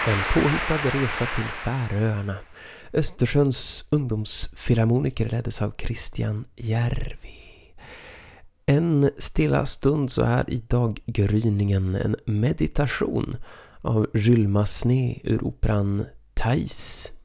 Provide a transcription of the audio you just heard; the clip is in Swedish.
En påhittad resa till Färöarna. Östersjöns ungdomsfilharmoniker leddes av Christian Järvi. En stilla stund så här i daggryningen, en meditation av Rylma Sne ur operan Thais.